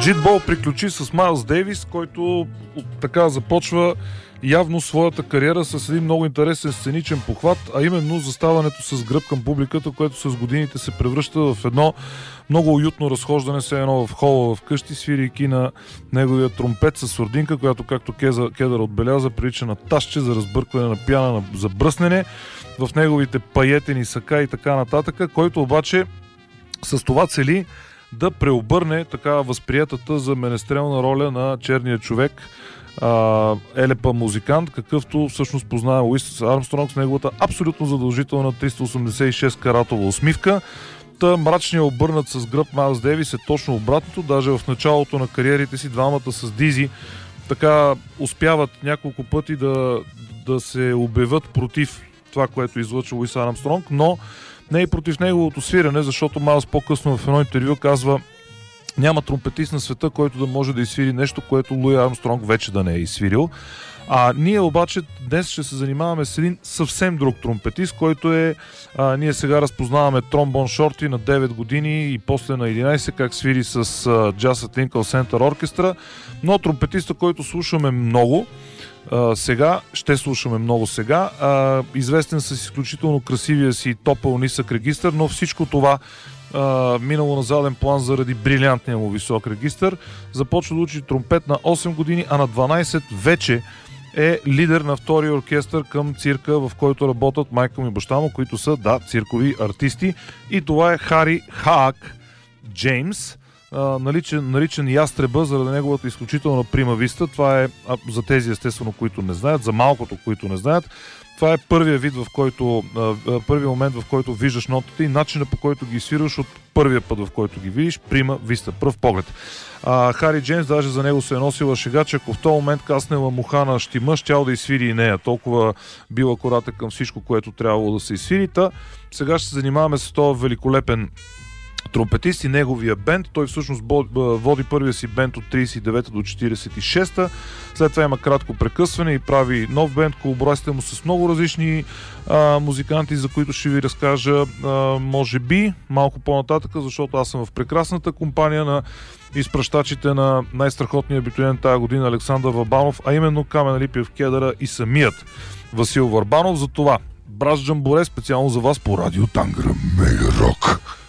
Джитбол приключи с Майлз Дейвис, който така започва явно своята кариера с един много интересен сценичен похват, а именно заставането с гръб към публиката, което с годините се превръща в едно много уютно разхождане, все едно в хола вкъщи, свирийки на неговия тромпет с сурдинка, която, както Кедър отбеляза, прилича на ташче за разбъркване на пяна за бръснене в неговите паетени сака и така нататък, който обаче с това цели да преобърне така възприетата за менестрелна роля на черния човек, елепа музикант, какъвто всъщност познава Луис Армстронг с неговата абсолютно задължителна 386 каратова усмивка. Та мрачният обърнат с гръб Майлз Дейвис е точно обратното. Даже в началото на кариерите си двамата с Дизи така успяват няколко пъти да се обявят против това, което излъчва Луис Армстронг, но не и против неговото свирене, защото Майлз по-късно в едно интервю казва: няма тромпетист на света, който да може да изсвири нещо, което Луи Армстронг вече да не е изсвирил. А ние обаче днес ще се занимаваме с един съвсем друг тромпетист, който е... ние сега разпознаваме Тромбон Шорти на 9 години и после на 11, как свири с Jazz at Lincoln Center Orchestra, но тромпетиста, който слушаме много сега, ще слушаме много сега, известен с изключително красивия си топъл нисък регистър, но всичко това минало на заден план заради брилянтния му висок регистър. Започва да учи тромпет на 8 години, а на 12 вече е лидер на втория оркестър към цирка, в който работят майка му и баща му, които са, циркови артисти. И това е Хари Хаак Джеймс, наричан Ястреба заради неговата изключителна прима виста. Това е за тези, естествено, които не знаят, за малкото, които не знаят. Това е първият момент, в който виждаш нотите и начинът, по който ги свираш от първия път, в който ги видиш, прима виста, пръв поглед. Хари Джеймс, даже за него се е носила шега, че ако в този момент каснела муха на щима, щял да изсвири и нея. Толкова бил акуратен към всичко, което трябвало да се изсвири. Сега ще се занимаваме с този великолепен тромпетист и неговия бенд. Той всъщност води първия си бенд от 39 до 46. След това има кратко прекъсване и прави нов бенд. Колаборациите му с много различни музиканти, за които ще ви разкажа може би малко по-нататък, защото аз съм в прекрасната компания на изпращачите на най-страхотния абитуриент тази година Александър Върбанов, а именно Камен Липиев Кедъра и самият Васил Върбанов. За това Браз Джамборе специално за вас по Радио Тангра Мега Рок.